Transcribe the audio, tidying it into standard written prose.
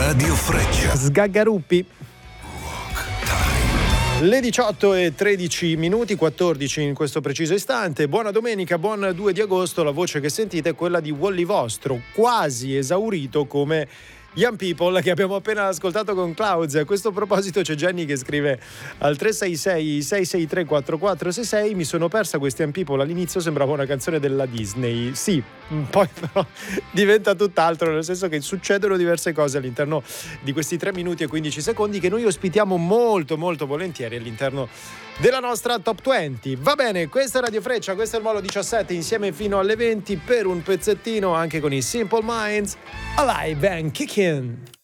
Radio Freccia. Sgaggaruppi. Le 18:13, 14 in questo preciso istante. Buona domenica, buon 2 di agosto. La voce che sentite è quella di Wally Vostro, quasi esaurito come Young People che abbiamo appena ascoltato con Clouds. A questo proposito c'è Jenny che scrive al 366-663-4466: mi sono persa questi Young People, all'inizio sembrava una canzone della Disney. Sì, poi però diventa tutt'altro, nel senso che succedono diverse cose all'interno di questi 3 minuti e 15 secondi che noi ospitiamo molto molto volentieri all'interno della nostra Top 20. Va bene, questa è Radio Freccia, questo è il Molo 17, insieme fino alle 20 per un pezzettino anche con i Simple Minds, Alive and Kickin'.